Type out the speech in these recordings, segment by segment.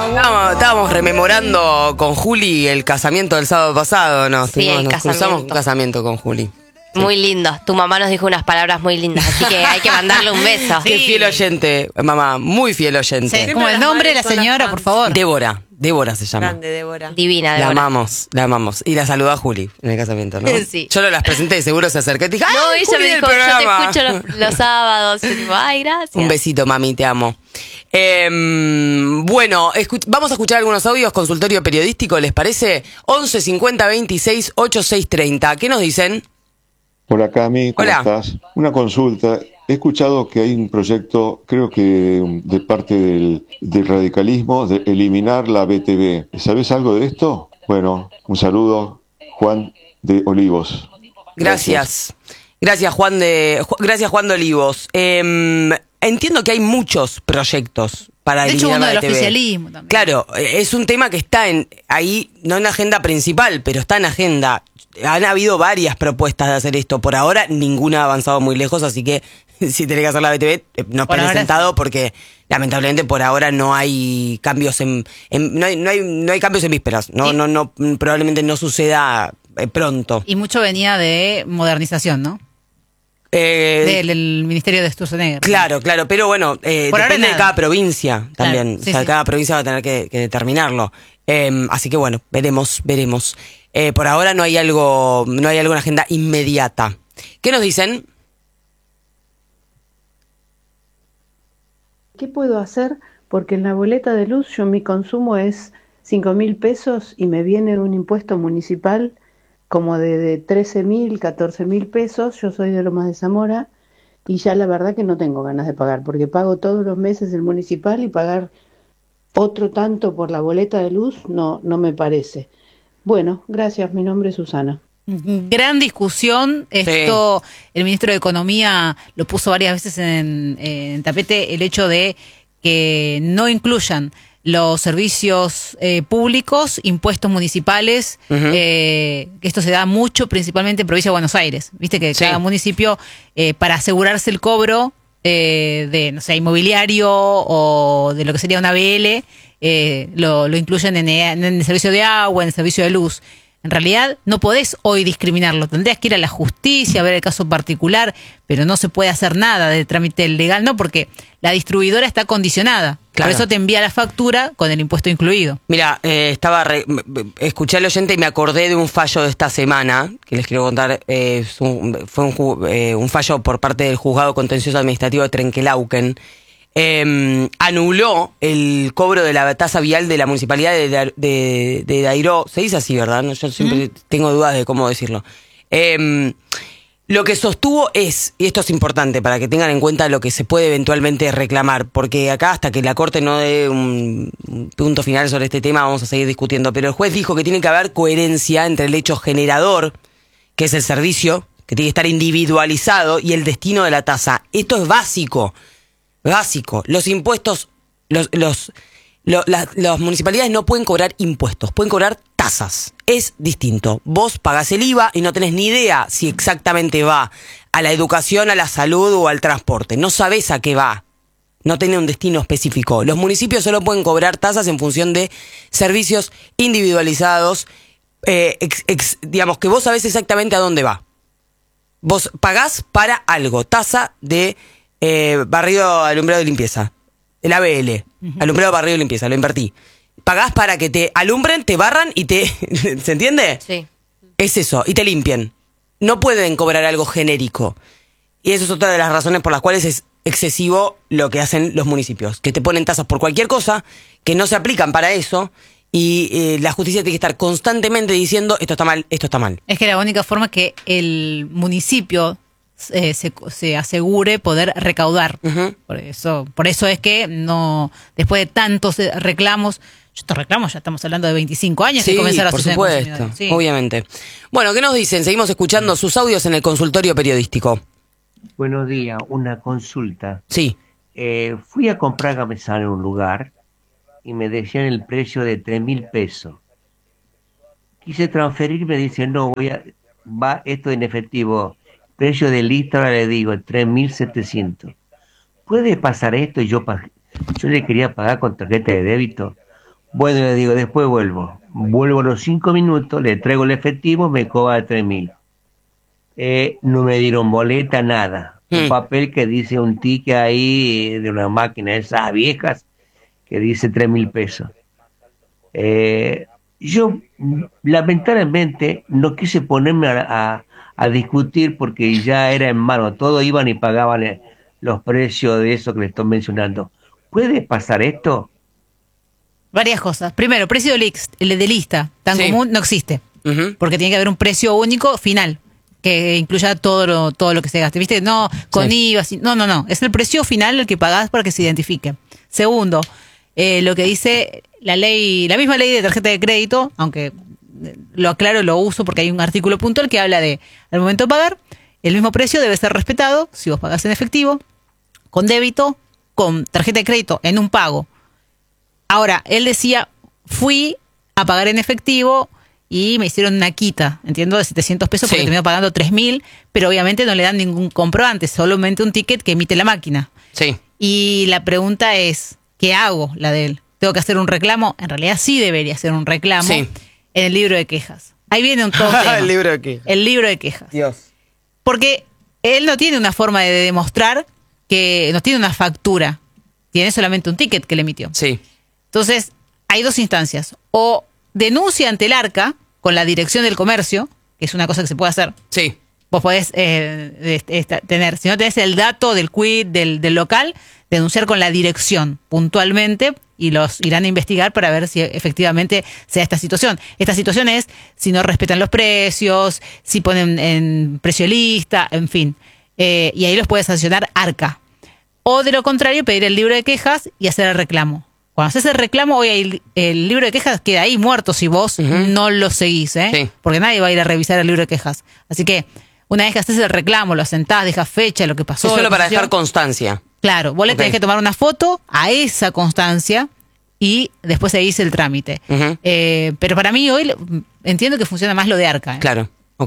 Estábamos rememorando con Juli el casamiento del sábado pasado, ¿no? Sí, Nos cruzamos un casamiento con Juli. Sí. Muy lindo. Tu mamá nos dijo unas palabras muy lindas, así que hay que mandarle un beso. Qué fiel oyente, mamá, muy fiel oyente. Sí, como el nombre de la señora, por favor. Débora se llama. Grande, Débora. Divina, La Débora. amamos. Y la saludó a Juli en el casamiento, ¿no? Sí. Yo no las presenté y seguro se acercó y te dije, No, ¡ay, ella Juli me del dijo, yo programa! te escucho los sábados. Y digo, ay, gracias. Un besito, mami, te amo. Bueno, vamos a escuchar algunos audios, consultorio periodístico, ¿les parece? 11 50 26 86 30. ¿Qué nos dicen? Hola Cami, ¿cómo estás? Una consulta. He escuchado que hay un proyecto, creo que de parte del radicalismo, de eliminar la BTV. ¿Sabes algo de esto? Bueno, un saludo, Juan de Olivos. Gracias Juan de Olivos. Entiendo que hay muchos proyectos para eliminar la BTV. De hecho, uno del oficialismo también. Claro, es un tema que está ahí, no en la agenda principal, pero está en agenda. Han habido varias propuestas de hacer esto. Por ahora, ninguna ha avanzado muy lejos, así que si tenés que hacer la BTV, no esperes sentado porque lamentablemente por ahora no hay cambios no hay cambios en vísperas. No, probablemente no suceda pronto. Y mucho venía de modernización, ¿no? Del Ministerio de Sturzenegger. Claro, pero bueno, depende de cada provincia también. Claro, sí, sí. Cada provincia va a tener que determinarlo. Así que bueno, veremos. Por ahora no hay algo en la agenda inmediata. ¿Qué nos dicen? ¿Qué puedo hacer? Porque en la boleta de luz mi consumo es 5.000 pesos y me viene un impuesto municipal como de 13.000, 14.000 pesos. Yo soy de Lomas de Zamora y ya la verdad que no tengo ganas de pagar porque pago todos los meses el municipal y pagar otro tanto por la boleta de luz no me parece. Bueno, gracias, mi nombre es Susana. Gran discusión, esto el ministro de Economía lo puso varias veces en tapete, el hecho de que no incluyan los servicios públicos, impuestos municipales, que esto se da mucho principalmente en provincia de Buenos Aires, viste que cada municipio para asegurarse el cobro de, no sé, inmobiliario o de lo que sería una BL, lo incluyen en el servicio de agua, en el servicio de luz. En realidad no podés hoy discriminarlo, tendrías que ir a la justicia a ver el caso particular, pero no se puede hacer nada de trámite legal, no, porque la distribuidora está condicionada. Claro. Por eso te envía la factura con el impuesto incluido. Mira, escuché al oyente y me acordé de un fallo de esta semana, que les quiero contar. Fue un fallo por parte del Juzgado Contencioso Administrativo de Trenquelauquen. Anuló el cobro de la tasa vial de la municipalidad de Dairó. Se dice así, ¿verdad? Yo siempre tengo dudas de cómo decirlo. Lo que sostuvo es, y esto es importante para que tengan en cuenta lo que se puede eventualmente reclamar, porque acá hasta que la Corte no dé un punto final sobre este tema vamos a seguir discutiendo, pero el juez dijo que tiene que haber coherencia entre el hecho generador, que es el servicio, que tiene que estar individualizado, y el destino de la tasa. Esto es básico. Los impuestos, las municipalidades no pueden cobrar impuestos, pueden cobrar tasas. Es distinto. Vos pagás el IVA y no tenés ni idea si exactamente va a la educación, a la salud o al transporte. No sabés a qué va. No tiene un destino específico. Los municipios solo pueden cobrar tasas en función de servicios individualizados, digamos que vos sabés exactamente a dónde va. Vos pagás para algo, tasa de barrido, alumbrado y limpieza. El ABL, alumbrado, barrido y limpieza, lo invertí. Pagás para que te alumbren, te barran y te... ¿Se entiende? Sí. Es eso, y te limpien. No pueden cobrar algo genérico. Y eso es otra de las razones por las cuales es excesivo lo que hacen los municipios. Que te ponen tasas por cualquier cosa, que no se aplican para eso, y la justicia tiene que estar constantemente diciendo esto está mal, esto está mal. Es que la única forma que el municipio se asegure poder recaudar. Por eso es que no, después de tantos reclamos, estos reclamos ya estamos hablando de 25 años que comenzaron a suceder. Por supuesto, obviamente. Bueno, ¿qué nos dicen? Seguimos escuchando sus audios en el consultorio periodístico. Buenos días, una consulta. Sí. Fui a comprar gamesán en un lugar y me decían el precio de 3.000 pesos. Quise transferir, me dicen, no, va esto en efectivo. Precio de lista, ahora le digo, 3.700. ¿Puede pasar esto? Y yo le quería pagar con tarjeta de débito. Bueno, le digo, después vuelvo. Vuelvo a los 5 minutos, le traigo el efectivo, me cobra 3.000. No me dieron boleta, nada. Un papel que dice un ticket ahí de una máquina, esas viejas, que dice 3.000 pesos. Yo, lamentablemente, no quise ponerme a discutir porque ya era en mano. Todos iban y pagaban los precios de eso que le estoy mencionando. ¿Puede pasar esto? Varias cosas. Primero, precio de lista tan común no existe. Porque tiene que haber un precio único final que incluya todo lo que se gaste. ¿Viste? No, con IVA. No. Es el precio final el que pagás para que se identifique. Segundo, lo que dice la misma ley de tarjeta de crédito, aunque lo aclaro, lo uso porque hay un artículo puntual que habla de, al momento de pagar, el mismo precio debe ser respetado si vos pagás en efectivo, con débito, con tarjeta de crédito, en un pago. Ahora, él decía, fui a pagar en efectivo y me hicieron una quita, entiendo, de 700 pesos porque terminó pagando 3.000, pero obviamente no le dan ningún comprobante, solamente un ticket que emite la máquina. Sí. Y la pregunta es, ¿qué hago la de él? ¿Tengo que hacer un reclamo? En realidad sí debería hacer un reclamo en el libro de quejas. Ahí viene un todo tema. El libro de quejas. El libro de quejas. Dios. Porque él no tiene una forma de demostrar que no tiene una factura, tiene solamente un ticket que le emitió. Sí. Entonces, hay dos instancias. O denuncia ante el ARCA con la dirección del comercio, que es una cosa que se puede hacer. Sí. Vos podés tener, si no tenés el dato del quit del local, denunciar con la dirección puntualmente y los irán a investigar para ver si efectivamente se da esta situación. Esta situación es si no respetan los precios, si ponen en precio lista, en fin. Y ahí los puede sancionar ARCA. O de lo contrario, pedir el libro de quejas y hacer el reclamo. Cuando haces el reclamo, hoy el libro de quejas queda ahí muerto si vos no lo seguís, porque nadie va a ir a revisar el libro de quejas. Así que una vez que haces el reclamo, lo asentás, dejas fecha, lo que pasó. Es solo para dejar constancia. Claro, vos le tenés que tomar una foto a esa constancia y después seguís el trámite. Pero para mí hoy entiendo que funciona más lo de ARCA. Claro, ok.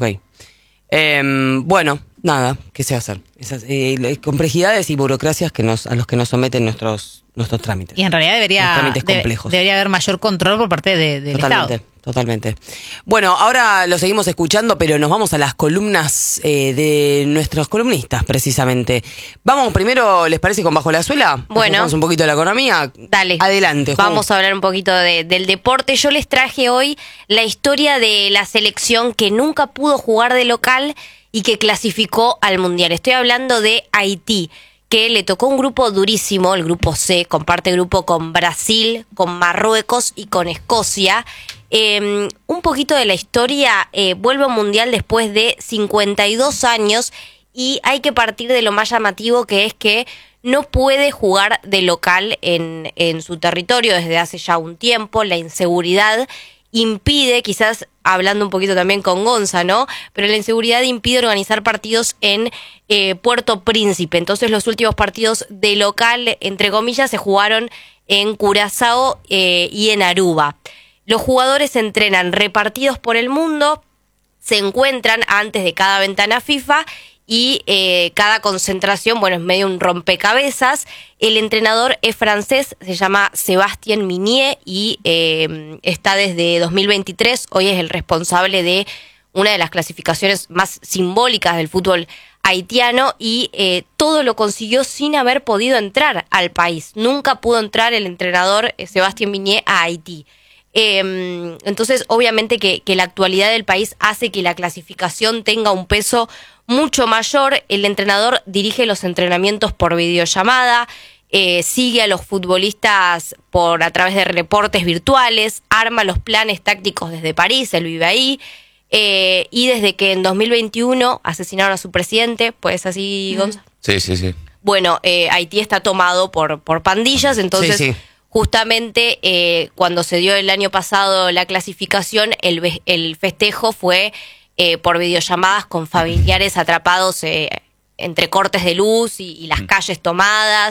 Bueno, nada, ¿qué se va a hacer? Esas complejidades y burocracias a los que nos someten nuestros trámites. Y en realidad debería haber mayor control por parte del Estado. Totalmente. Bueno, ahora lo seguimos escuchando, pero nos vamos a las columnas de nuestros columnistas, precisamente. Vamos primero, ¿les parece, con Bajo la Suela? Bueno. Vamos un poquito de la economía. Dale. Adelante, Ju. Vamos a hablar un poquito del deporte. Yo les traje hoy la historia de la selección que nunca pudo jugar de local y que clasificó al Mundial. Estoy hablando de Haití, que le tocó un grupo durísimo, el grupo C, comparte grupo con Brasil, con Marruecos y con Escocia. Un poquito de la historia, vuelve a un Mundial después de 52 años y hay que partir de lo más llamativo, que es que no puede jugar de local en su territorio desde hace ya un tiempo. La inseguridad impide, quizás hablando un poquito también con Gonza, ¿no? Pero la inseguridad impide organizar partidos en Puerto Príncipe. Entonces los últimos partidos de local, entre comillas, se jugaron en Curazao y en Aruba. Los jugadores se entrenan repartidos por el mundo, se encuentran antes de cada ventana FIFA y cada concentración, bueno, es medio un rompecabezas. El entrenador es francés, se llama Sébastien Minier y está desde 2023. Hoy es el responsable de una de las clasificaciones más simbólicas del fútbol haitiano y todo lo consiguió sin haber podido entrar al país. Nunca pudo entrar el entrenador Sébastien Minier a Haití. Entonces, obviamente que la actualidad del país hace que la clasificación tenga un peso mucho mayor. El entrenador dirige los entrenamientos por videollamada, sigue a los futbolistas a través de reportes virtuales, arma los planes tácticos desde París, él vive ahí, y desde que en 2021 asesinaron a su presidente, pues así, Gonzalo. Sí. Bueno, Haití está tomado por pandillas, entonces... Sí. Justamente cuando se dio el año pasado la clasificación, el festejo fue por videollamadas con familiares atrapados entre cortes de luz y las calles tomadas.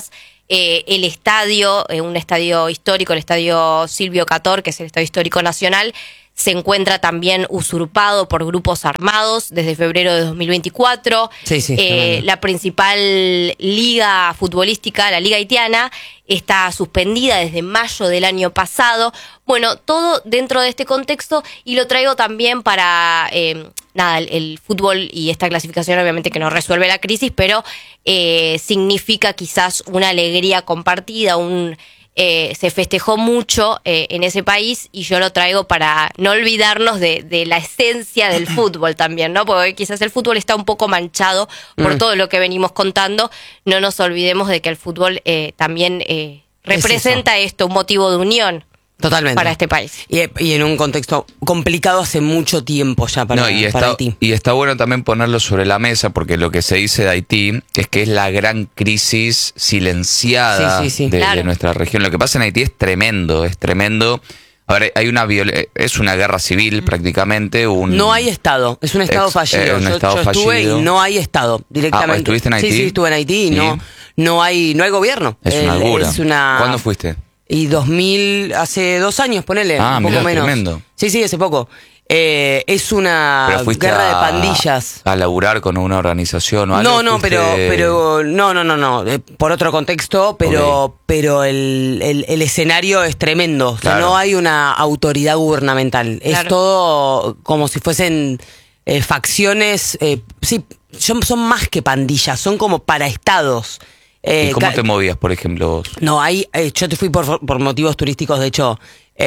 el estadio, un estadio histórico, el estadio Silvio Cator, que es el estadio histórico nacional, se encuentra también usurpado por grupos armados desde febrero de 2024. La principal liga futbolística, la Liga Haitiana, está suspendida desde mayo del año pasado. Bueno, todo dentro de este contexto, y lo traigo también para, el fútbol y esta clasificación obviamente que no resuelve la crisis, pero significa quizás una alegría compartida, se festejó mucho en ese país, y yo lo traigo para no olvidarnos de la esencia del fútbol también, ¿no? Porque quizás el fútbol está un poco manchado por todo lo que venimos contando. No nos olvidemos de que el fútbol también representa esto, un motivo de unión. Totalmente. Para este país. Y en un contexto complicado hace mucho tiempo ya para Haití. Y está bueno también ponerlo sobre la mesa, porque lo que se dice de Haití es que es la gran crisis silenciada de nuestra región. Lo que pasa en Haití es tremendo, A ver, hay es una guerra civil prácticamente. No hay Estado, es un Estado fallido. Yo estuve y no hay Estado directamente. ¿Estuviste en Haití? Sí, estuve en Haití y no hay gobierno. Es una locura. ¿Cuándo fuiste? Y hace 2 años, ponele, un poco menos. Tremendo. Sí, hace poco. Es una guerra de pandillas. ¿A laburar con una organización o algo? No, pero no. Por otro contexto, pero el escenario es tremendo. O sea, no hay una autoridad gubernamental. Claro. Es todo como si fuesen facciones. Son más que pandillas, son como paraestados. ¿Y cómo te movías, por ejemplo? No, yo te fui por motivos turísticos. De hecho,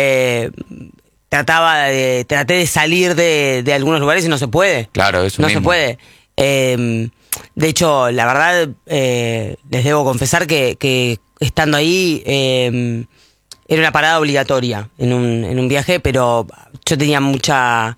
traté de salir de algunos lugares y no se puede. Claro, eso no mismo. se puede. De hecho, la verdad, les debo confesar que estando ahí era una parada obligatoria en un viaje, pero yo tenía mucha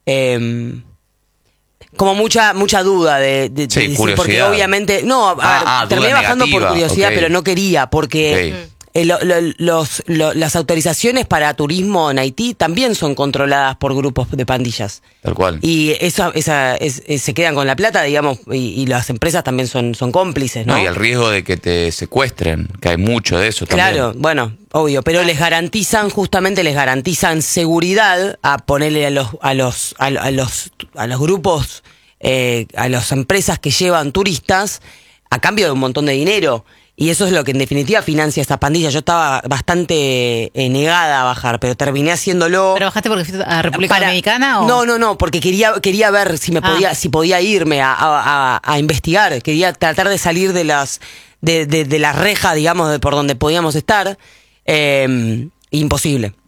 duda de curiosidad. Porque obviamente terminé bajando por curiosidad, pero no quería, porque las autorizaciones para turismo en Haití también son controladas por grupos de pandillas. Tal cual. Y se quedan con la plata, digamos, y las empresas también son cómplices, ¿no? Y el riesgo de que te secuestren, que hay mucho de eso también. Claro, bueno, obvio, pero les garantizan seguridad a ponerle a los grupos, a las empresas que llevan turistas a cambio de un montón de dinero. Y eso es lo que en definitiva financia esta pandilla. Yo estaba bastante negada a bajar, pero terminé haciéndolo. ¿Pero bajaste porque fuiste a República Dominicana? ¿O? No, porque quería ver si podía irme a investigar. Quería tratar de salir de las rejas, digamos, por donde podíamos estar. Imposible.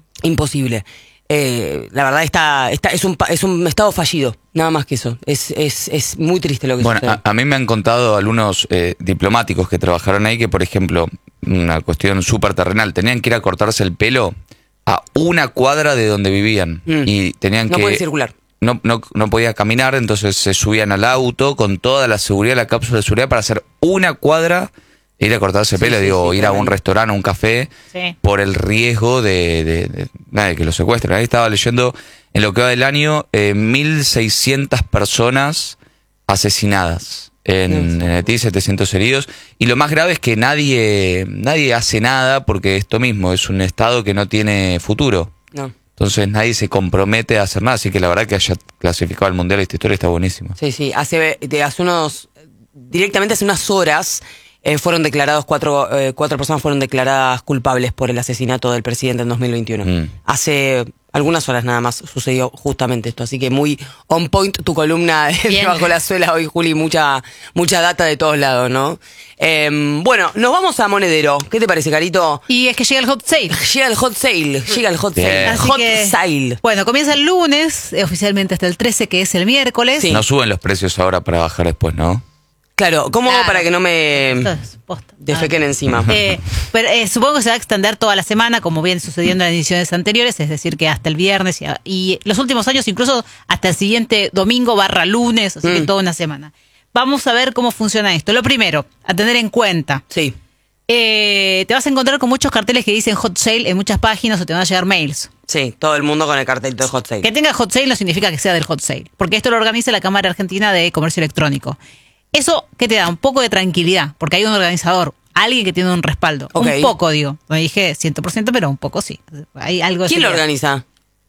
La verdad es un estado fallido, nada más que eso. Es muy triste lo que sucede. A mí me han contado algunos diplomáticos que trabajaron ahí que, por ejemplo, una cuestión súper terrenal, tenían que ir a cortarse el pelo a 1 cuadra de donde vivían y tenían no pueden circular. No podía caminar, entonces se subían al auto con toda la seguridad, la cápsula de seguridad para hacer 1 cuadra. Ir a cortarse el pelo, ir a un restaurante, a un café, por el riesgo de que lo secuestren. Ahí estaba leyendo, en lo que va del año, 1.600 personas asesinadas en Haití, 700 heridos. Y lo más grave es que nadie hace nada, porque esto mismo es un estado que no tiene futuro. No. Entonces nadie se compromete a hacer nada. Así que la verdad que haya clasificado al Mundial esta historia está buenísima. Sí, directamente hace unas horas... fueron declarados 4 personas fueron declaradas culpables por el asesinato del presidente en 2021. Hace algunas horas nada más sucedió justamente esto, así que muy on point tu columna de Bajo la Suela hoy, Juli, mucha data de todos lados, ¿no? Bueno, nos vamos a Monedero. ¿Qué te parece, Carito? Y es que llega el hot sale. Llega el hot sale. Bueno, comienza el lunes, oficialmente hasta el 13, que es el miércoles. No suben los precios ahora para bajar después, ¿no? Claro, ¿cómo hago para que no me defequen encima? Pero supongo que se va a extender toda la semana, como viene sucediendo en ediciones anteriores, es decir, que hasta el viernes y los últimos años incluso hasta el siguiente domingo / lunes, así que toda una semana. Vamos a ver cómo funciona esto. Lo primero, a tener en cuenta. Sí. Te vas a encontrar con muchos carteles que dicen hot sale en muchas páginas o te van a llegar mails. Sí, todo el mundo con el cartelito de hot sale. Que tenga hot sale no significa que sea del hot sale, porque esto lo organiza la Cámara Argentina de Comercio Electrónico. Eso, ¿qué te da? Un poco de tranquilidad, porque hay un organizador. alguien que tiene un respaldo. Okay. Un poco, digo. No dije 100%, pero un poco sí. Hay algo. ¿Quién lo organiza?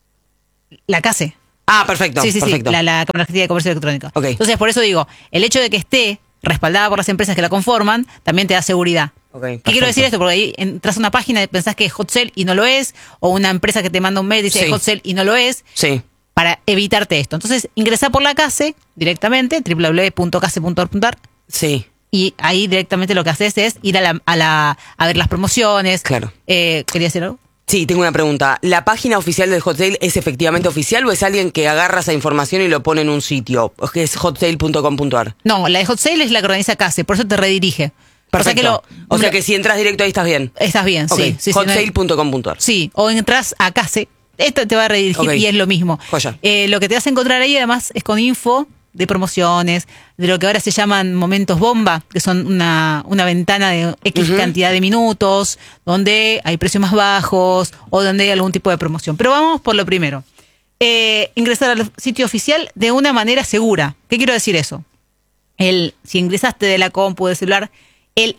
La CACE. Ah, perfecto. Sí, perfecto. la Cámara Argentina de Comercio Electrónico. Okay. Entonces, por eso digo, el hecho de que esté respaldada por las empresas que la conforman, también te da seguridad. Okay, ¿Qué quiero decir esto? Porque ahí entras a una página y pensás que es Hot Sale y no lo es, o una empresa que te manda un mail y dice Hot Sale y no lo es, para evitarte esto. Entonces, ingresá por la CACE directamente, www.case.org.ar. Sí. Y ahí directamente lo que haces es ir a ver las promociones. Claro. ¿Quería decir algo? Sí, tengo una pregunta. ¿La página oficial del Hot Sale es efectivamente oficial o es alguien que agarra esa información y lo pone en un sitio? Que es hotsale.com.ar. No, la de Hot Sale es la que organiza CACE, por eso te redirige. Perfecto. O sea que si entras directo ahí estás bien. Estás bien, okay. sí. Hotsale.com.ar. Sí, o entras a CACE. Esto te va a redirigir y es lo mismo. Joya. Lo que te vas a encontrar ahí además es con info de promociones, de lo que ahora se llaman momentos bomba, que son una ventana de X cantidad de minutos, donde hay precios más bajos o donde hay algún tipo de promoción. Pero vamos por lo primero. Ingresar al sitio oficial de una manera segura. ¿Qué quiero decir eso? Si ingresaste de la compu, del celular, el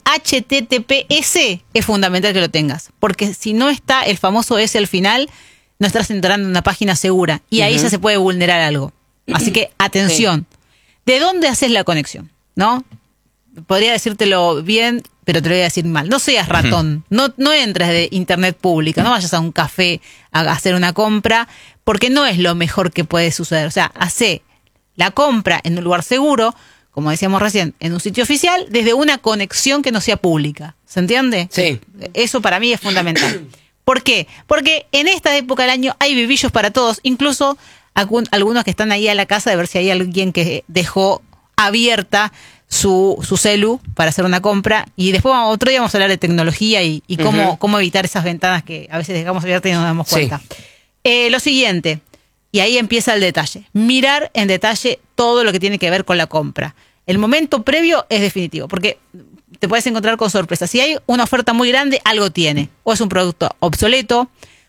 HTTPS es fundamental que lo tengas, porque si no está el famoso S al final, no estás entrando en una página segura y ahí ya se puede vulnerar algo. Así que atención. Sí. ¿De dónde haces la conexión? ¿No? Podría decírtelo bien, pero te lo voy a decir mal. No seas ratón. No entres de internet pública. No vayas a un café a hacer una compra, porque no es lo mejor que puede suceder. O sea, hace la compra en un lugar seguro, como decíamos recién, en un sitio oficial, desde una conexión que no sea pública. ¿Se entiende? Sí. Eso para mí es fundamental. ¿Por qué? Porque en esta época del año hay vivillos para todos, incluso algunos que están ahí a la casa de ver si hay alguien que dejó abierta su celu para hacer una compra. Y después otro día vamos a hablar de tecnología y cómo evitar esas ventanas que a veces dejamos abiertas y no nos damos cuenta. Lo siguiente, y ahí empieza el detalle. Mirar en detalle todo lo que tiene que ver con la compra. El momento previo es definitivo, porque te puedes encontrar con sorpresas. Si hay una oferta muy grande, algo tiene. O es un producto obsoleto,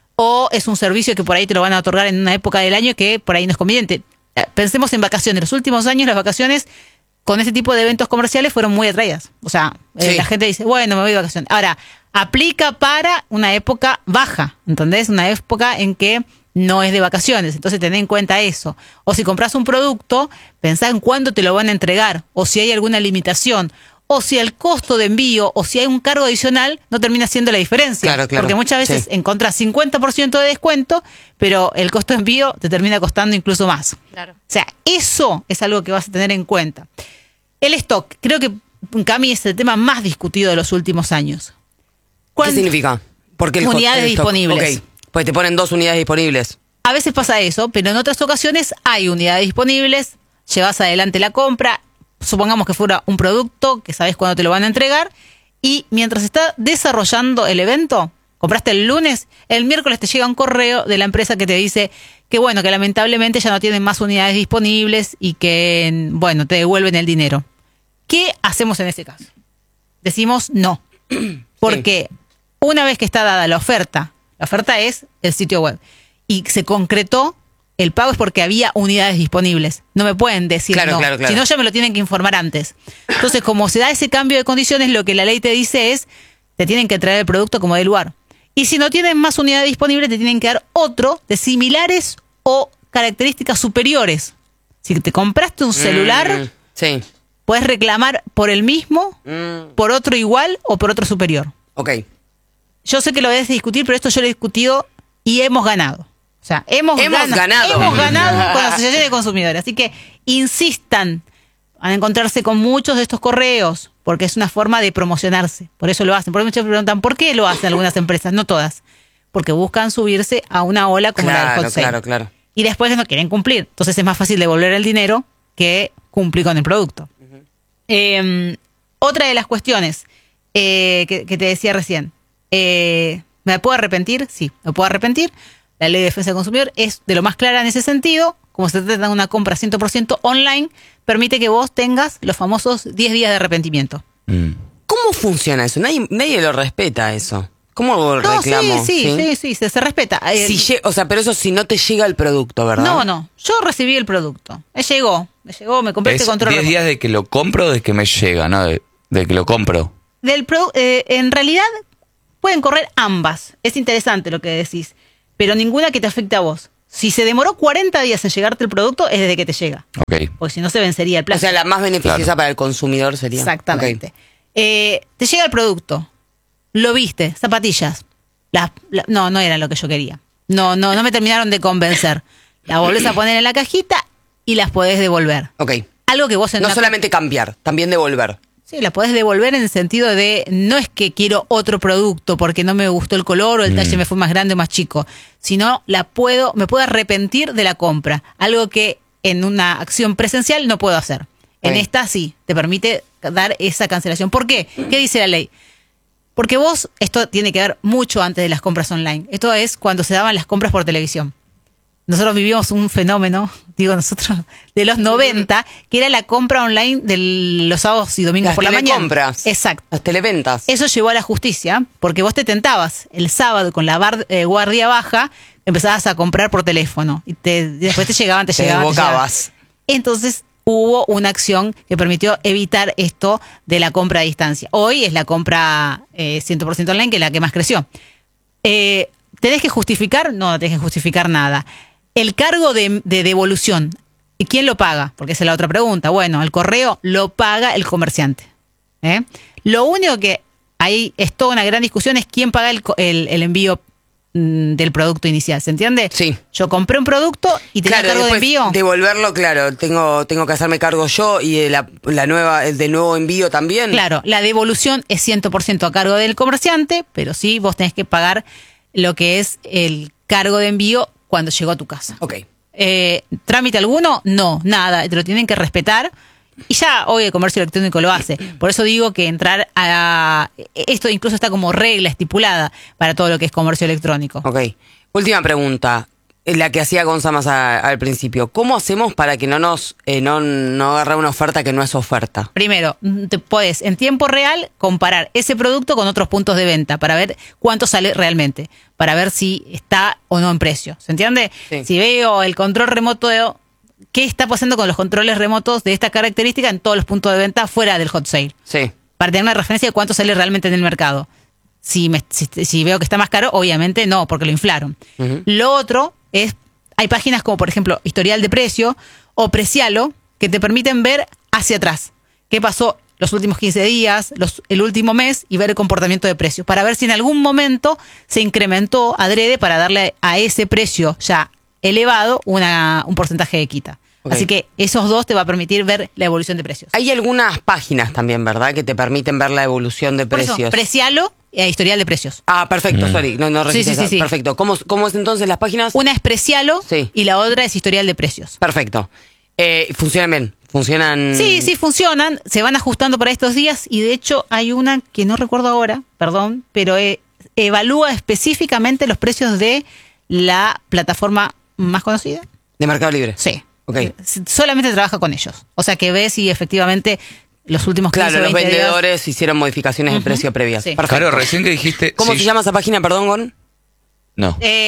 o es un servicio que por ahí te lo van a otorgar en una época del año que por ahí no es conveniente. Pensemos en vacaciones. Los últimos años las vacaciones con este tipo de eventos comerciales fueron muy atraídas. O sea, la gente dice, bueno, me voy de vacaciones. Ahora, aplica para una época baja, ¿entendés? Una época en que no es de vacaciones. Entonces, ten en cuenta eso. O si compras un producto, pensá en cuándo te lo van a entregar, o si hay alguna limitación, o si el costo de envío, o si hay un cargo adicional, no termina siendo la diferencia. Claro. Porque muchas veces encontrás 50% de descuento, pero el costo de envío te termina costando incluso más. Claro. O sea, eso es algo que vas a tener en cuenta. El stock, creo que, Cami, es el tema más discutido de los últimos años. ¿Qué significa? Porque unidades disponibles. Ok, pues te ponen 2 unidades disponibles. A veces pasa eso, pero en otras ocasiones hay unidades disponibles, llevas adelante la compra. Supongamos que fuera un producto que sabes cuándo te lo van a entregar y mientras está desarrollando el evento, compraste el lunes, el miércoles te llega un correo de la empresa que te dice que bueno, que lamentablemente ya no tienen más unidades disponibles y que bueno, te devuelven el dinero. ¿Qué hacemos en ese caso? Decimos no, porque una vez que está dada la oferta es el sitio web y se concretó, el pago es porque había unidades disponibles. No me pueden decir no. Claro. Si no, ya me lo tienen que informar antes. Entonces, como se da ese cambio de condiciones, lo que la ley te dice es, te tienen que traer el producto como de lugar. Y si no tienen más unidades disponibles, te tienen que dar otro de similares o características superiores. Si te compraste un celular, puedes reclamar por el mismo, por otro igual o por otro superior. Ok. Yo sé que lo debes discutir, pero esto yo lo he discutido y hemos ganado. O sea, hemos ganado con la Asociación de Consumidores. Así que insistan a encontrarse con muchos de estos correos, porque es una forma de promocionarse. Por eso lo hacen. Por eso muchos preguntan, ¿por qué lo hacen algunas empresas? No todas. Porque buscan subirse a una ola como la del Hot Sale. Claro. Y después no quieren cumplir. Entonces es más fácil devolver el dinero que cumplir con el producto. Otra de las cuestiones que te decía recién. ¿Me puedo arrepentir? Sí, me puedo arrepentir. La ley de defensa del consumidor es de lo más clara en ese sentido. Como se trata de una compra 100% online, permite que vos tengas los famosos 10 días de arrepentimiento. ¿Cómo funciona eso? Nadie lo respeta eso. ¿Cómo reclamo? Sí, se respeta. Pero eso si no te llega el producto, ¿verdad? No. Yo recibí el producto. Me llegó, me compré este control. 10 días de que lo compro o de que me llega, ¿no? De que lo compro. en realidad pueden correr ambas. Es interesante lo que decís, pero ninguna que te afecte a vos. Si se demoró 40 días en llegarte el producto, es desde que te llega. Okay. Porque si no se vencería el plazo. O sea, la más beneficiosa para el consumidor sería. Exactamente. Okay. Te llega el producto, lo viste, zapatillas. No era lo que yo quería. No me terminaron de convencer. La volvés a poner en la cajita y las podés devolver. Ok. Algo que vos no solamente cambiar, también devolver. Sí, la podés devolver en el sentido de no es que quiero otro producto porque no me gustó el color o el talle me fue más grande o más chico, sino me puedo arrepentir de la compra, algo que en una acción presencial no puedo hacer. En esta sí, te permite dar esa cancelación. ¿Por qué? ¿Qué dice la ley? Porque esto tiene que ver mucho antes de las compras online. Esto es cuando se daban las compras por televisión. Nosotros vivimos un fenómeno, nosotros, de los 90, que era la compra online de los sábados y domingos por la mañana. Las telecompras. Exacto. Las televentas. Eso llevó a la justicia, porque vos te tentabas el sábado con la guardia baja, empezabas a comprar por teléfono. Y después te llegaban. Desbocabas. Entonces hubo una acción que permitió evitar esto de la compra a distancia. Hoy es la compra 100% online, que es la que más creció. ¿Tenés que justificar? No tenés que justificar nada. El cargo de devolución, ¿y quién lo paga? Porque esa es la otra pregunta. Bueno, el correo lo paga el comerciante. Lo único que ahí es toda una gran discusión es quién paga el envío del producto inicial. ¿Se entiende? Sí. Yo compré un producto y tenía cargo de envío. Devolverlo, claro, tengo que hacerme cargo yo y el de nuevo envío también. Claro, la devolución es 100% a cargo del comerciante, pero sí vos tenés que pagar lo que es el cargo de envío cuando llegó a tu casa. Ok. ¿Trámite alguno? No, nada, te lo tienen que respetar. Y ya hoy el comercio electrónico lo hace. Por eso digo que entrar a... Esto incluso está como regla estipulada para todo lo que es comercio electrónico. Ok. Última pregunta, la que hacía Gonza al principio. ¿Cómo hacemos para que no agarrar una oferta que no es oferta? Primero, te podés en tiempo real comparar ese producto con otros puntos de venta para ver cuánto sale realmente, para ver si está o no en precio. ¿Se entiende? Sí. Si veo el control remoto ¿qué está pasando con los controles remotos de esta característica en todos los puntos de venta fuera del hot sale? Sí. Para tener una referencia de cuánto sale realmente en el mercado. Si veo que está más caro, obviamente no, porque lo inflaron. Uh-huh. Lo otro es, hay páginas como por ejemplo Historial de Precio o Precialo que te permiten ver hacia atrás qué pasó los últimos 15 días, el último mes y ver el comportamiento de precios para ver si en algún momento se incrementó adrede para darle a ese precio ya elevado un porcentaje de quita. Okay. Así que esos dos te va a permitir ver la evolución de precios. Hay algunas páginas también, ¿verdad? Que te permiten ver la evolución de precios. Por eso, Precialo e Historial de Precios. Ah, perfecto, sorry. No sí. Perfecto. ¿Cómo es entonces las páginas? Una es Precialo y la otra es Historial de Precios. Perfecto. ¿Funcionan bien? ¿Funcionan? Sí, funcionan. Se van ajustando para estos días y de hecho hay una que no recuerdo ahora, perdón, pero evalúa específicamente los precios de la plataforma más conocida. ¿De Mercado Libre? Sí. Okay. Solamente trabaja con ellos. O sea que ves si efectivamente los últimos 15 Claro, los 20 vendedores días... hicieron modificaciones de precio previas. Sí. Claro, recién que dijiste... ¿Cómo se llama esa página, perdón, Gon? No.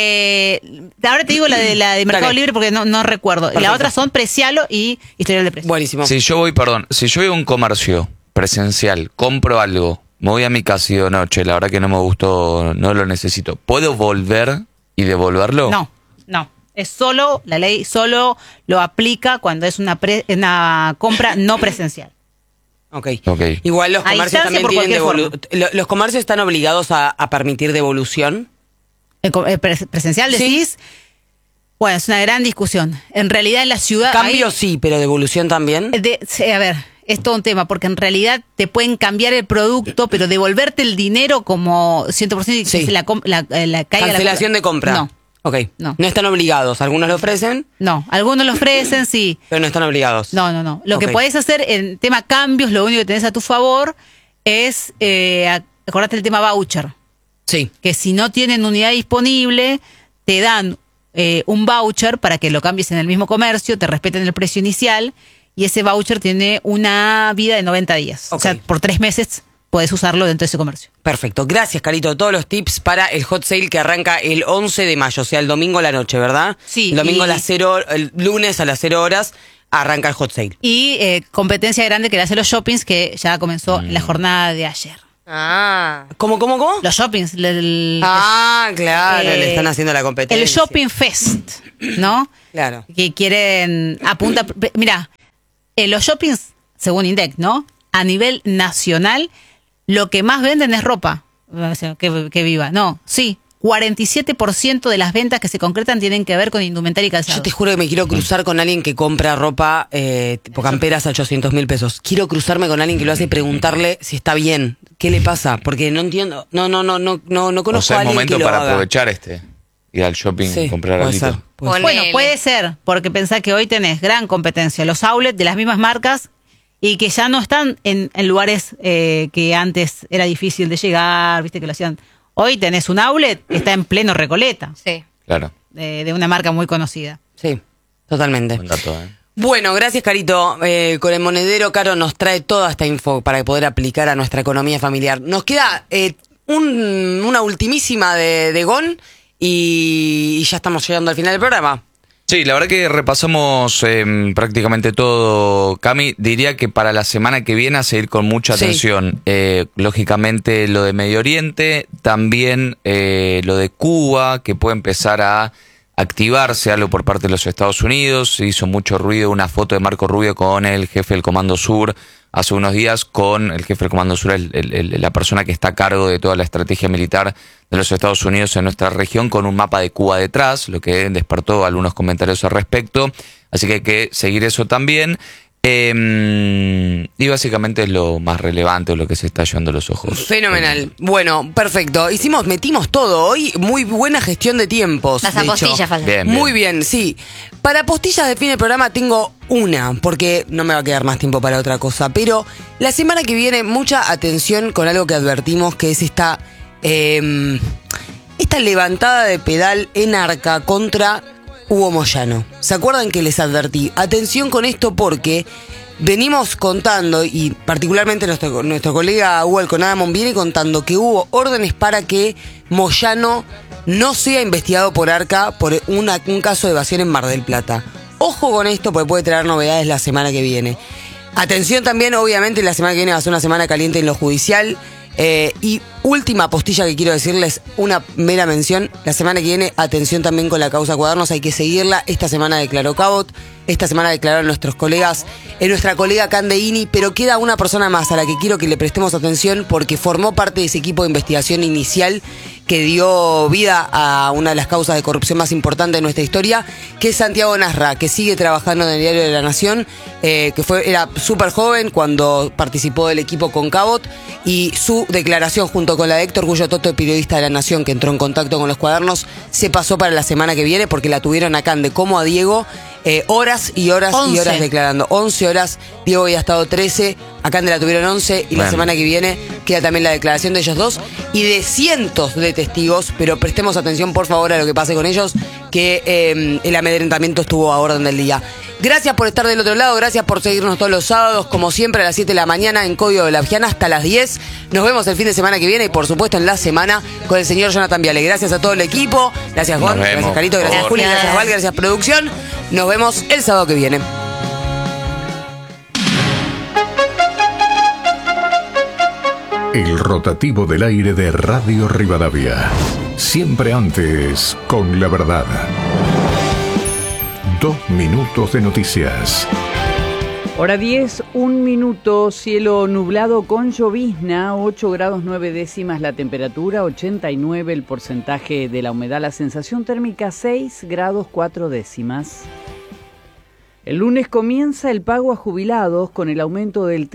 Ahora te digo la de Mercado Libre porque no recuerdo. Perfecto. La otra son Precialo y Historial de Precios. Buenísimo. Si yo voy a un comercio presencial, compro algo, me voy a mi casa y digo, no, che, la verdad que no me gustó, no lo necesito, ¿puedo volver y devolverlo? No. Es la ley solo lo aplica cuando es una compra no presencial. Okay. Igual los comercios también tienen los comercios están obligados a permitir devolución. ¿Presencial decís? Sí. Bueno, es una gran discusión. En realidad en la ciudad... Cambio sí, pero devolución también. A ver, es todo un tema, porque en realidad te pueden cambiar el producto, pero devolverte el dinero como 100% y sí. la caiga cancelación de compra. No. Ok. No están obligados. ¿Algunos lo ofrecen? No, algunos lo ofrecen, sí. Pero no están obligados. No. Lo que podés hacer en tema cambios, lo único que tenés a tu favor es, acordate el tema voucher. Sí. Que si no tienen unidad disponible, te dan un voucher para que lo cambies en el mismo comercio, te respeten el precio inicial y ese voucher tiene una vida de 90 días. Okay. O sea, por 3 meses podés usarlo dentro de ese comercio. Perfecto. Gracias, Carito. Todos los tips para el hot sale que arranca el 11 de mayo, o sea, el domingo a la noche, ¿verdad? Sí. El domingo el lunes a las 0 horas arranca el hot sale. Y competencia grande que le hace los shoppings que ya comenzó la jornada de ayer. ¿Cómo? Los shoppings. Claro, le están haciendo la competencia. El Shopping Fest, ¿no? Claro. Que quieren Mira, los shoppings, según INDEC, ¿no? A nivel nacional, lo que más venden es ropa. O sea, que viva. No, sí. 47% de las ventas que se concretan tienen que ver con indumentaria y calzado. Yo te juro que me quiero cruzar con alguien que compra ropa tipo camperas a 800.000 pesos. Quiero cruzarme con alguien que lo hace y preguntarle si está bien. ¿Qué le pasa? Porque no entiendo. No conozco a alguien momento que lo para haga. aprovechar ir al shopping y comprar algo. Bueno, puede ser, porque pensá que hoy tenés gran competencia. Los outlets de las mismas marcas y que ya no están en lugares que antes era difícil de llegar, viste que lo hacían. Hoy tenés un outlet que está en pleno Recoleta. Sí. Claro. De una marca muy conocida. Sí, totalmente. Buen dato, Bueno, gracias, Carito. Con el monedero, Caro nos trae toda esta info para poder aplicar a nuestra economía familiar. Nos queda una ultimísima de GON y ya estamos llegando al final del programa. Sí, la verdad que repasamos prácticamente todo, Cami. Diría que para la semana que viene a seguir con mucha atención. Lógicamente lo de Medio Oriente, también lo de Cuba, que puede empezar a activarse algo por parte de los Estados Unidos. Se hizo mucho ruido una foto de Marco Rubio con el jefe del Comando Sur hace unos días, con el jefe del Comando Sur, la persona que está a cargo de toda la estrategia militar de los Estados Unidos en nuestra región, con un mapa de Cuba detrás, lo que despertó algunos comentarios al respecto. Así que hay que seguir eso también. Y básicamente es lo más relevante, lo que se está llevando los ojos. Fenomenal. Bueno, perfecto. Metimos todo hoy. Muy buena gestión de tiempos. Las apostillas faltan. Bien. Muy bien, sí. Para apostillas de fin de programa tengo una, porque no me va a quedar más tiempo para otra cosa. Pero la semana que viene, mucha atención con algo que advertimos, que es esta levantada de pedal en Arca contra Hugo Moyano. ¿Se acuerdan que les advertí? Atención con esto porque venimos contando, y particularmente nuestro colega Hugo Alconadamón viene contando que hubo órdenes para que Moyano no sea investigado por Arca por un caso de evasión en Mar del Plata. Ojo con esto porque puede traer novedades la semana que viene. Atención también, obviamente, la semana que viene va a ser una semana caliente en lo judicial. Y última postilla que quiero decirles, una mera mención. La semana que viene, atención también con la causa Cuadernos, hay que seguirla. Esta semana declaró Cabot, esta semana declararon nuestros colegas, nuestra colega Candeini, pero queda una persona más a la que quiero que le prestemos atención porque formó parte de ese equipo de investigación inicial que dio vida a una de las causas de corrupción más importantes de nuestra historia, que es Santiago Nasra, que sigue trabajando en el Diario de la Nación, era súper joven cuando participó del equipo con Cabot, y su declaración junto con la de Héctor Gullo Toto, periodista de La Nación, que entró en contacto con los Cuadernos, se pasó para la semana que viene porque la tuvieron a Cande como a Diego, horas y horas 11. y horas declarando. 11 horas, Diego había estado 13, a Cande la tuvieron 11, y la semana que viene queda también la declaración de ellos dos y de cientos de testigos, pero prestemos atención por favor a lo que pase con ellos, que el amedrentamiento estuvo a orden del día. Gracias por estar del otro lado, gracias por seguirnos todos los sábados, como siempre a las 7 de la mañana en Código de la Viana hasta las 10. Nos vemos el fin de semana que viene y por supuesto en la semana con el señor Jonathan Viale. Gracias a todo el equipo, gracias Juan, gracias Carito, gracias Juli, gracias Val, gracias producción. Nos vemos el sábado que viene. El rotativo del aire de Radio Rivadavia. Siempre antes con la verdad. 2 minutos de noticias. Hora 10, 1 minuto, cielo nublado con llovizna, 8 grados 9 décimas la temperatura, 89 el porcentaje de la humedad, la sensación térmica 6 grados 4 décimas. El lunes comienza el pago a jubilados con el aumento del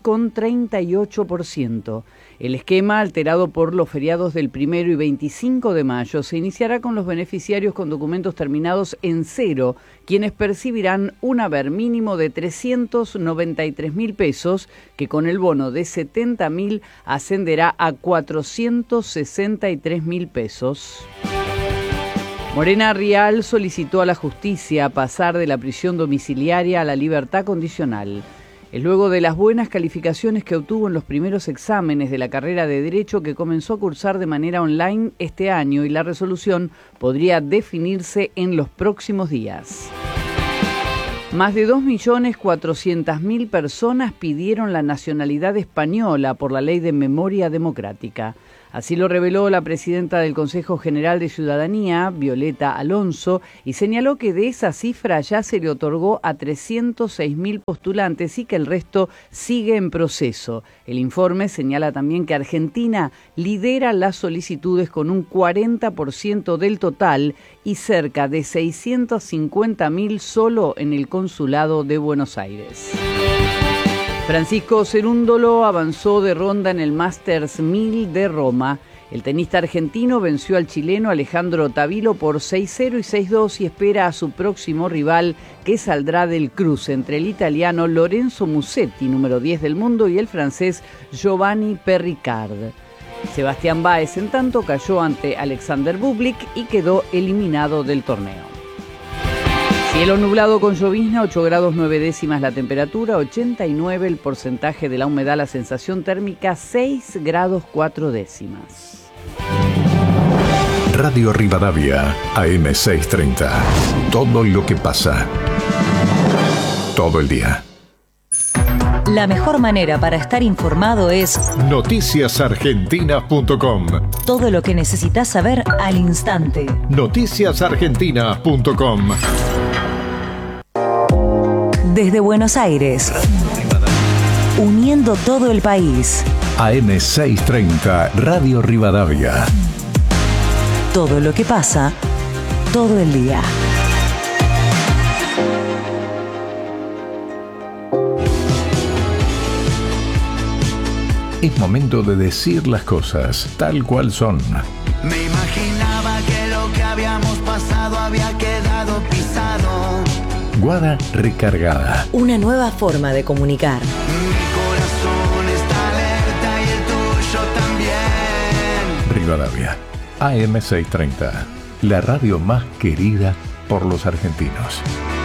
3,38%. El esquema, alterado por los feriados del 1 y 25 de mayo, se iniciará con los beneficiarios con documentos terminados en 0, quienes percibirán un haber mínimo de 393.000 pesos, que con el bono de 70.000 ascenderá a 463.000 pesos. Morena Rial solicitó a la justicia pasar de la prisión domiciliaria a la libertad condicional. Es luego de las buenas calificaciones que obtuvo en los primeros exámenes de la carrera de Derecho que comenzó a cursar de manera online este año, y la resolución podría definirse en los próximos días. Más de 2.400.000 personas pidieron la nacionalidad española por la Ley de Memoria Democrática. Así lo reveló la presidenta del Consejo General de Ciudadanía, Violeta Alonso, y señaló que de esa cifra ya se le otorgó a 306.000 postulantes y que el resto sigue en proceso. El informe señala también que Argentina lidera las solicitudes con un 40% del total y cerca de 650.000 solo en el Consulado de Buenos Aires. Francisco Cerúndolo avanzó de ronda en el Masters 1000 de Roma. El tenista argentino venció al chileno Alejandro Tavilo por 6-0 y 6-2 y espera a su próximo rival, que saldrá del cruce entre el italiano Lorenzo Musetti, número 10 del mundo, y el francés Giovanni Perricard. Sebastián Báez, en tanto, cayó ante Alexander Bublik y quedó eliminado del torneo. Cielo nublado con llovizna, 8 grados 9 décimas la temperatura, 89 el porcentaje de la humedad, la sensación térmica 6 grados 4 décimas. Radio Rivadavia, AM 630. Todo lo que pasa. Todo el día. La mejor manera para estar informado es noticiasargentinas.com. Todo lo que necesitas saber al instante. noticiasargentinas.com. Desde Buenos Aires, uniendo todo el país. AM 630, Radio Rivadavia. Todo lo que pasa, todo el día. Es momento de decir las cosas tal cual son. Me imaginaba que lo que habíamos pasado había quedado pisado. Guada recargada. Una nueva forma de comunicar. Mi corazón está alerta y el tuyo también. Rivadavia, AM 630, la radio más querida por los argentinos.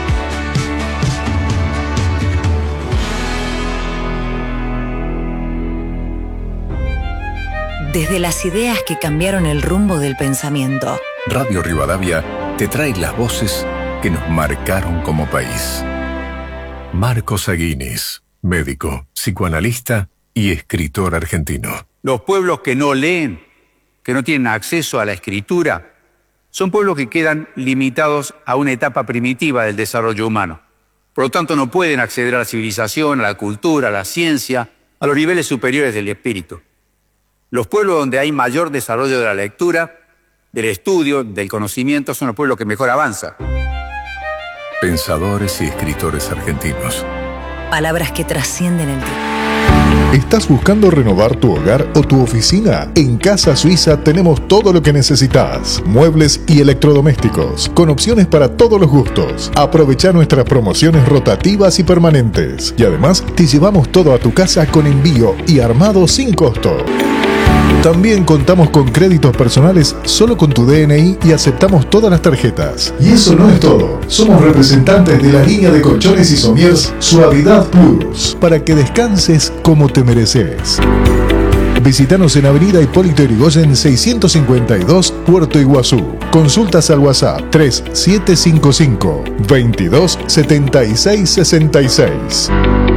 Desde las ideas que cambiaron el rumbo del pensamiento. Radio Rivadavia te trae las voces que nos marcaron como país. Marcos Aguinis, médico, psicoanalista y escritor argentino. Los pueblos que no leen, que no tienen acceso a la escritura, son pueblos que quedan limitados a una etapa primitiva del desarrollo humano. Por lo tanto, no pueden acceder a la civilización, a la cultura, a la ciencia, a los niveles superiores del espíritu. Los pueblos donde hay mayor desarrollo de la lectura, del estudio, del conocimiento, son los pueblos que mejor avanzan. Pensadores y escritores argentinos. Palabras que trascienden el tiempo. ¿Estás buscando renovar tu hogar o tu oficina? En Casa Suiza tenemos todo lo que necesitas. Muebles y electrodomésticos, con opciones para todos los gustos. Aprovecha nuestras promociones rotativas y permanentes. Y además, te llevamos todo a tu casa con envío y armado sin costo. También contamos con créditos personales solo con tu DNI y aceptamos todas las tarjetas. Y eso no es todo. Somos representantes de la línea de colchones y somiers Suavidad Plus, para que descanses como te mereces. Visítanos en Avenida Hipólito Yrigoyen 652, Puerto Iguazú. Consultas al WhatsApp 3755 22 76 66.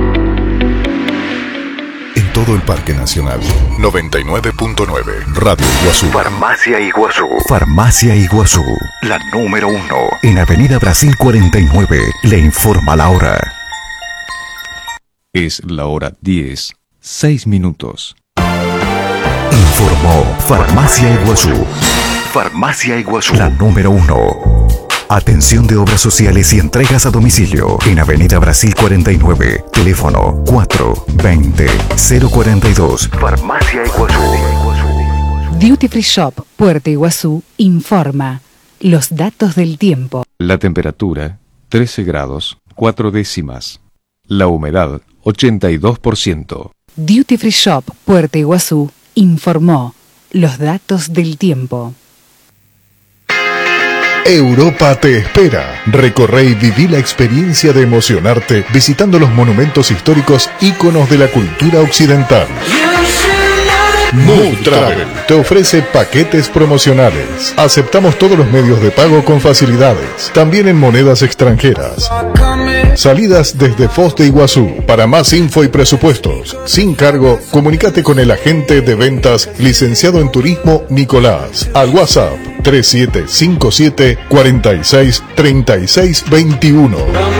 Todo el Parque Nacional 99.9 Radio Iguazú. Farmacia Iguazú. Farmacia Iguazú, la número 1 en Avenida Brasil 49. Le informa la hora. Es la hora 10, 6 minutos. Informó Farmacia Iguazú. Farmacia Iguazú, la número 1. Atención de obras sociales y entregas a domicilio en Avenida Brasil 49, teléfono 420-042. Farmacia Iguazú. Duty Free Shop Puerto Iguazú informa los datos del tiempo. La temperatura 13 grados 4 décimas. La humedad 82%. Duty Free Shop Puerto Iguazú informó los datos del tiempo. Europa te espera. Recorre y viví la experiencia de emocionarte visitando los monumentos históricos íconos de la cultura occidental. Mood Travel te ofrece paquetes promocionales. Aceptamos todos los medios de pago con facilidades, también en monedas extranjeras. Salidas desde Foz de Iguazú. Para más info y presupuestos, sin cargo, comunícate con el agente de ventas licenciado en turismo Nicolás al WhatsApp 3757 46 36 21.